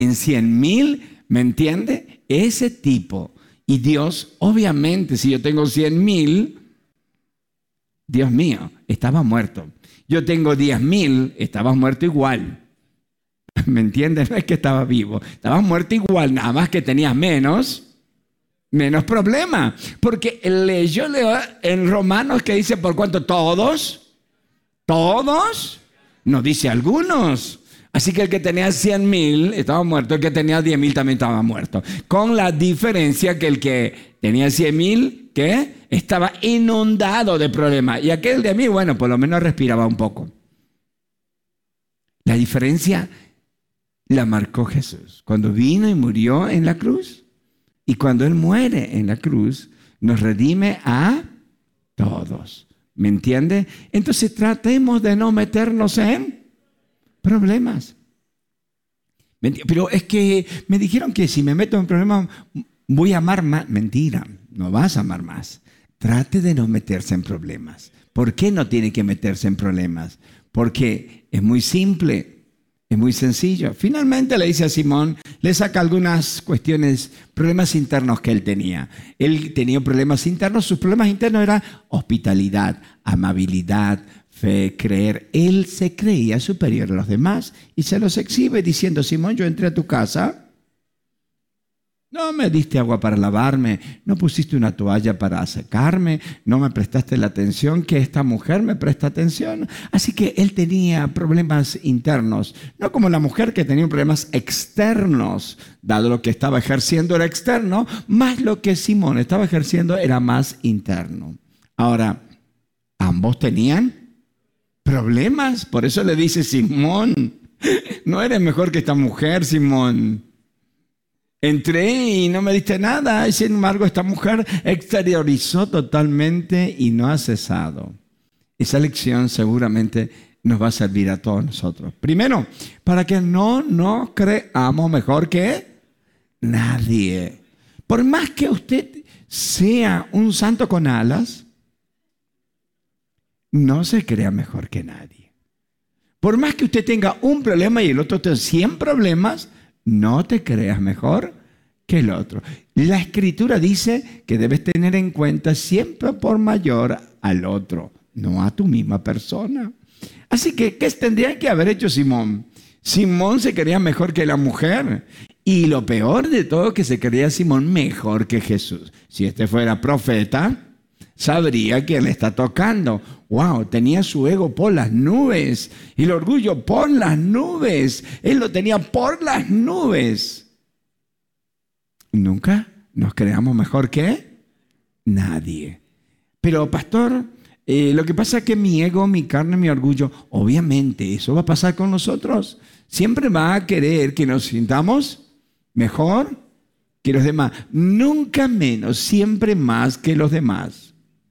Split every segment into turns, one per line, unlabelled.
en 100,000, ¿me entiende? Ese tipo. Y Dios, obviamente, si yo tengo 100,000, Dios mío, estaba muerto. Yo tengo 10,000, estabas muerto igual. ¿Me entiendes? No es que estaba vivo, estabas muerto igual, nada más que tenías menos problema. Porque yo leo en Romanos que dice, ¿por cuánto? Todos, no dice algunos. Así que el que tenía 100,000 estaba muerto, el que tenía 10,000 también estaba muerto. Con la diferencia que el que tenía 100,000, ¿qué? Estaba inundado de problemas. Y aquel de mí, bueno, por lo menos respiraba un poco. La diferencia la marcó Jesús cuando vino y murió en la cruz. Y cuando Él muere en la cruz, nos redime a todos. ¿Me entiende? Entonces tratemos de no meternos en problemas. Pero es que me dijeron que si me meto en problemas voy a amar más. Mentira, no vas a amar más. Trate de no meterse en problemas. ¿Por qué no tiene que meterse en problemas? Porque es muy simple. Es muy sencillo. Finalmente le dice a Simón, le saca algunas cuestiones, problemas internos que él tenía. Él tenía problemas internos. Sus problemas internos eran hospitalidad, amabilidad, fe, creer. Él se creía superior a los demás y se los exhibe diciendo, Simón, yo entré a tu casa, no me diste agua para lavarme, no pusiste una toalla para secarme, no me prestaste la atención que esta mujer me presta atención. Así que él tenía problemas internos, no como la mujer que tenía problemas externos, dado lo que estaba ejerciendo era externo, más lo que Simón estaba ejerciendo era más interno. Ahora, ambos tenían problemas, por eso le dice Simón, no eres mejor que esta mujer, Simón. Entré y no me diste nada, y sin embargo esta mujer exteriorizó totalmente y no ha cesado. Esa lección seguramente nos va a servir a todos nosotros. Primero, para que no nos creamos mejor que nadie. Por más que usted sea un santo con alas, no se crea mejor que nadie. Por más que usted tenga un problema y el otro tenga 100 problemas, no te creas mejor que el otro. La Escritura dice que debes tener en cuenta siempre por mayor al otro, no a tu misma persona. Así que, ¿qué tendría que haber hecho Simón? Simón se creía mejor que la mujer. Y lo peor de todo es que se creía Simón mejor que Jesús. Si este fuera profeta, sabría quién le está tocando. Wow, tenía su ego por las nubes y el orgullo por las nubes. Él lo tenía por las nubes. Nunca nos creamos mejor que nadie. Pero pastor, lo que pasa es que mi ego, mi carne, mi orgullo, obviamente eso va a pasar con nosotros. Siempre va a querer que nos sintamos mejor que los demás. Nunca menos, siempre más que los demás.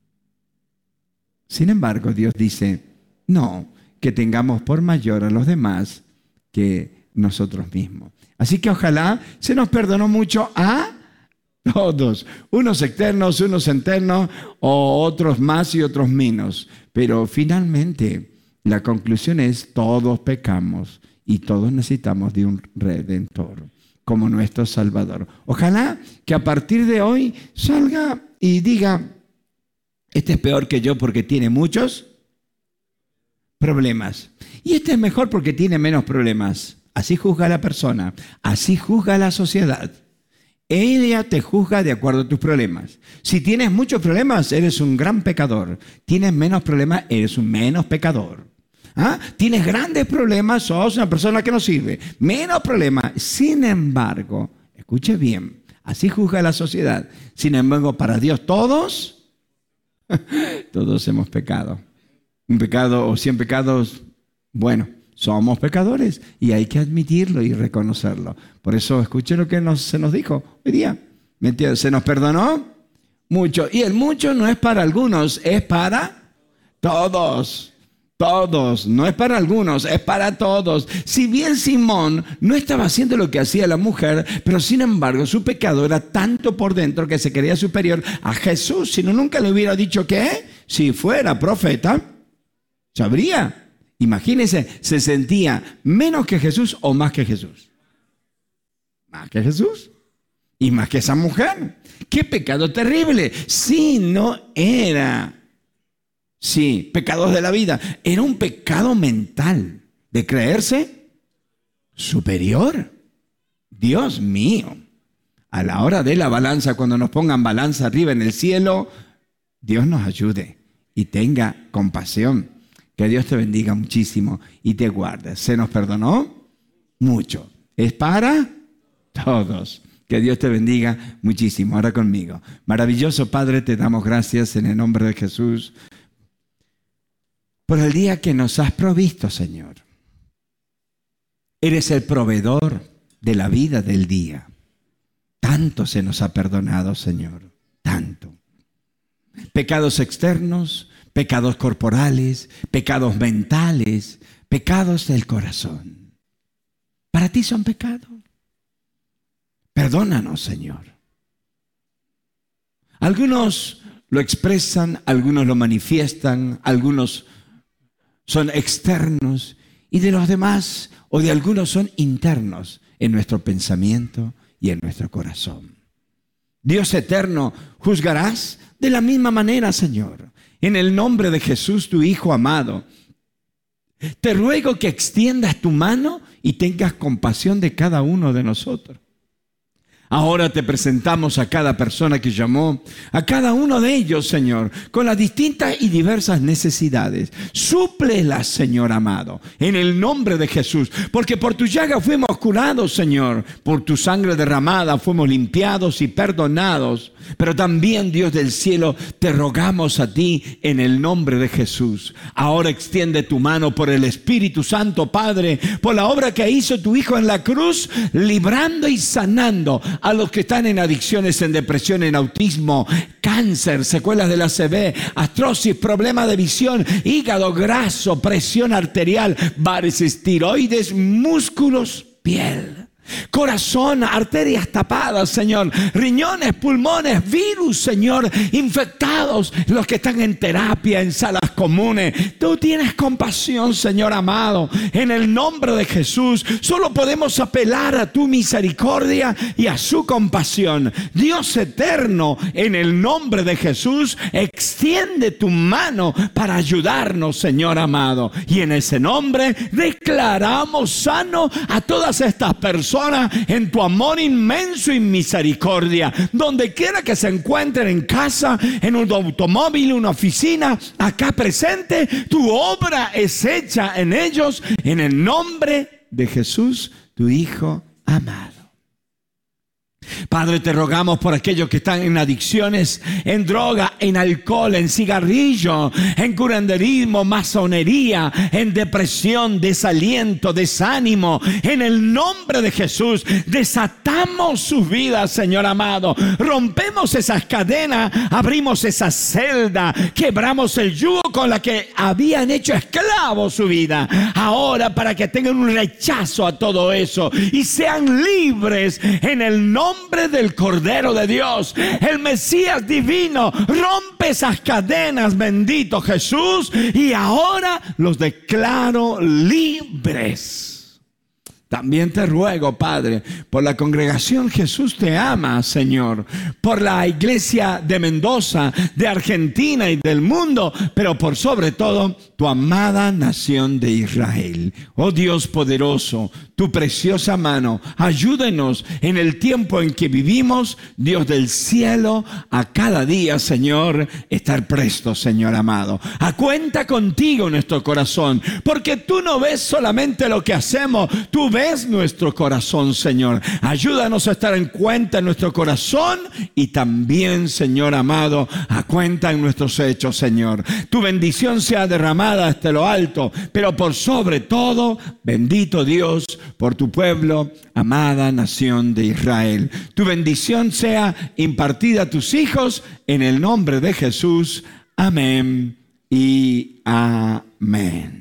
Sin embargo, Dios dice, no, que tengamos por mayor a los demás que nosotros mismos. Así que ojalá se nos perdonó mucho a todos, unos externos, unos internos, o otros más y otros menos. Pero finalmente la conclusión es, todos pecamos y todos necesitamos de un Redentor como nuestro Salvador. Ojalá que a partir de hoy salga y diga, este es peor que yo porque tiene muchos problemas. Y este es mejor porque tiene menos problemas. Así juzga la persona. Así juzga la sociedad. Ella te juzga de acuerdo a tus problemas. Si tienes muchos problemas, eres un gran pecador. Tienes menos problemas, eres un menos pecador. Tienes grandes problemas, sos una persona que no sirve. Menos problemas. Sin embargo, escuche bien, así juzga la sociedad. Sin embargo, para Dios todos hemos pecado. Un pecado o 100 pecados, bueno, somos pecadores y hay que admitirlo y reconocerlo. Por eso escuchen lo que se nos dijo hoy día. ¿Me entiendes? Se nos perdonó mucho. Y el mucho no es para algunos, es para todos. Todos, no es para algunos, es para todos. Si bien Simón no estaba haciendo lo que hacía la mujer, pero sin embargo su pecado era tanto por dentro que se creía superior a Jesús. Si no, nunca le hubiera dicho que si fuera profeta, sabría. Imagínense, se sentía menos que Jesús o más que Jesús. que Jesús y más que esa mujer. ¡Qué pecado terrible! Sí, no era. Sí, pecados de la vida. Era un pecado mental de creerse superior. Dios mío. A la hora de la balanza, cuando nos pongan balanza arriba en el cielo, Dios nos ayude y tenga compasión. Que Dios te bendiga muchísimo y te guarde. ¿Se nos perdonó? Mucho. Es para todos. Que Dios te bendiga muchísimo. Ahora conmigo. Maravilloso Padre, te damos gracias en el nombre de Jesús por el día que nos has provisto, Señor. Eres el proveedor de la vida del día. Tanto se nos ha perdonado, Señor. Tanto. Pecados externos, pecados corporales, pecados mentales, pecados del corazón. Para ti son pecados. Perdónanos, Señor. Algunos lo expresan, algunos lo manifiestan, algunos son externos y de los demás o de algunos son internos en nuestro pensamiento y en nuestro corazón. Dios eterno, juzgarás de la misma manera, Señor. En el nombre de Jesús, tu Hijo amado, te ruego que extiendas tu mano y tengas compasión de cada uno de nosotros. Ahora te presentamos a cada persona que llamó, a cada uno de ellos, Señor, con las distintas y diversas necesidades. Súplelas, Señor amado, en el nombre de Jesús, porque por tu llaga fuimos curados, Señor. Por tu sangre derramada fuimos limpiados y perdonados. Pero también, Dios del cielo, te rogamos a ti en el nombre de Jesús. Ahora extiende tu mano por el Espíritu Santo, Padre, por la obra que hizo tu Hijo en la cruz, librando y sanando a los que están en adicciones, en depresión, en autismo, cáncer, secuelas de la ACV, artrosis, problemas de visión, hígado graso, presión arterial, varices, tiroides, músculos, piel. Corazón, arterias tapadas, Señor, riñones, pulmones, virus, Señor, infectados, los que están en terapia, en salas comunes. Tú tienes compasión, Señor amado. En el nombre de Jesús, solo podemos apelar a tu misericordia y a su compasión. Dios eterno, en el nombre de Jesús, extiende tu mano para ayudarnos, Señor amado. Y en ese nombre declaramos sano a todas estas personas en tu amor inmenso y misericordia, donde quiera que se encuentren, en casa, en un automóvil, una oficina, acá presente, tu obra es hecha en ellos, en el nombre de Jesús, tu Hijo amado. Padre, te rogamos por aquellos que están en adicciones, en droga, en alcohol, en cigarrillo, en curanderismo, masonería, en depresión, desaliento, desánimo. En el nombre de Jesús, desatamos sus vidas, Señor amado. Rompemos esas cadenas, abrimos esa celda, quebramos el yugo con la que habían hecho esclavo su vida. Ahora, para que tengan un rechazo a todo eso y sean libres en el nombre del Cordero de Dios, el Mesías divino. Rompe esas cadenas, bendito Jesús, y ahora los declaro libres. También te ruego, Padre, por la congregación Jesús te ama, Señor, por la iglesia de Mendoza, de Argentina y del mundo, pero por sobre todo tu amada nación de Israel. Oh Dios poderoso, tu preciosa mano, ayúdenos en el tiempo en que vivimos, Dios del cielo, a cada día, Señor, estar prestos, Señor amado. A cuenta contigo nuestro corazón, porque tú no ves solamente lo que hacemos, tú ves nuestro corazón, Señor. Ayúdanos a estar en cuenta en nuestro corazón y también, Señor amado, a cuenta en nuestros hechos, Señor. Tu bendición sea derramada hasta lo alto, pero por sobre todo, bendito Dios, por tu pueblo, amada nación de Israel. Tu bendición sea impartida a tus hijos en el nombre de Jesús. Amén y amén.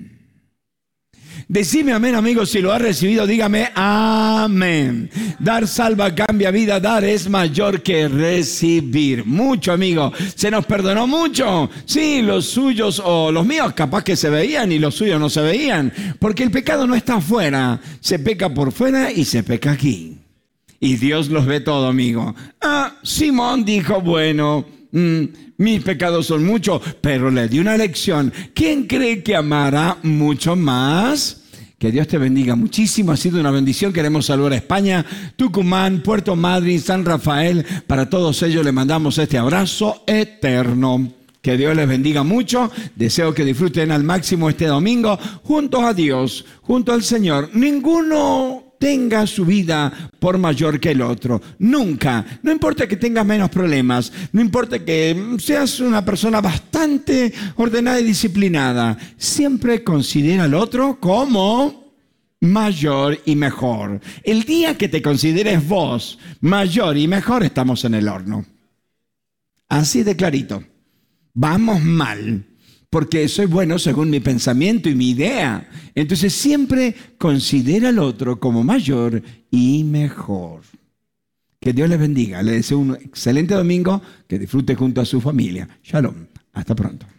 Decime amén, amigos, si lo has recibido, dígame amén. Dar salva, cambia vida, dar es mayor que recibir. Mucho, amigo, se nos perdonó mucho. Sí, los suyos o los míos capaz que se veían y los suyos no se veían, porque el pecado no está afuera, se peca por fuera y se peca aquí. Y Dios los ve todo, amigo. Simón dijo, bueno, mis pecados son muchos, pero le di una lección. ¿Quién cree que amará mucho más? Que Dios te bendiga muchísimo. Ha sido una bendición. Queremos saludar a España, Tucumán, Puerto Madryn, San Rafael. Para todos ellos le mandamos este abrazo eterno. Que Dios les bendiga mucho. Deseo que disfruten al máximo este domingo juntos a Dios, junto al Señor. Ninguno tenga su vida por mayor que el otro. Nunca. No importa que tengas menos problemas. No importa que seas una persona bastante ordenada y disciplinada. Siempre considera al otro como mayor y mejor. El día que te consideres vos mayor y mejor, estamos en el horno. Así de clarito. Vamos mal. Porque soy bueno según mi pensamiento y mi idea. Entonces siempre considera al otro como mayor y mejor. Que Dios les bendiga. Les deseo un excelente domingo. Que disfrute junto a su familia. Shalom. Hasta pronto.